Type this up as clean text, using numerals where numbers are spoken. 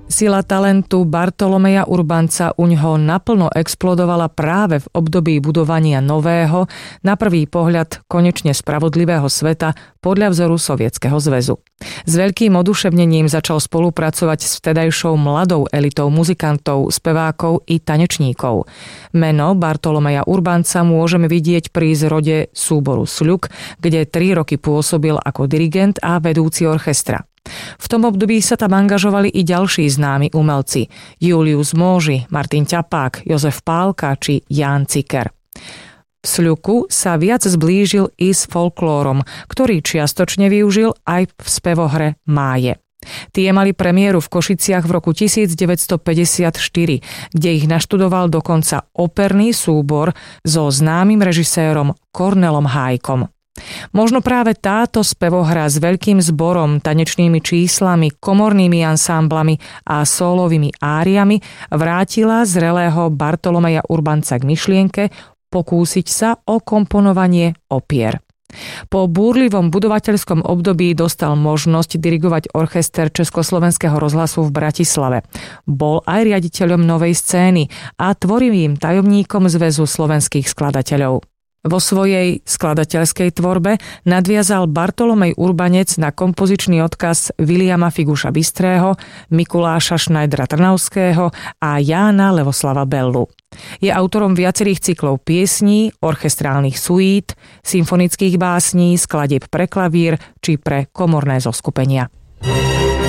Sila talentu Bartolomeja Urbanca uňho naplno explodovala práve v období budovania nového, na prvý pohľad konečne spravodlivého sveta podľa vzoru Sovietskeho zväzu. S veľkým oduševnením začal spolupracovať s vtedajšou mladou elitou muzikantov, spevákov i tanečníkov. Meno Bartolomeja Urbanca môžeme vidieť pri zrode súboru Sľuk, kde 3 roky pôsobil ako dirigent a vedúci orchestra. V tom období sa tam angažovali i ďalší známi umelci: Julius Móži, Martin Ťapák, Jozef Pálka či Ján Ciker. V Sľuku sa viac zblížil i s folklórom, ktorý čiastočne využil aj v spevohre Máje. Tie mali premiéru v Košiciach v roku 1954, kde ich naštudoval dokonca operný súbor so známym režisérom Kornelom Hájkom. Možno práve táto spevohra s veľkým zborom, tanečnými číslami, komornými ansámblami a sólovými áriami vrátila zrelého Bartolomeja Urbanca k myšlienke pokúsiť sa o komponovanie opier. Po búrlivom budovateľskom období dostal možnosť dirigovať orchester Československého rozhlasu v Bratislave. Bol aj riaditeľom Novej scény a tvorivým tajomníkom Zväzu slovenských skladateľov. Vo svojej skladateľskej tvorbe nadviazal Bartolomej Urbanec na kompozičný odkaz Viliama Figuša Bystrého, Mikuláša Šnajdra Trnavského a Jána Levoslava Bellu. Je autorom viacerých cyklov piesní, orchestrálnych suít, symfonických básní, skladieb pre klavír či pre komorné zoskupenia.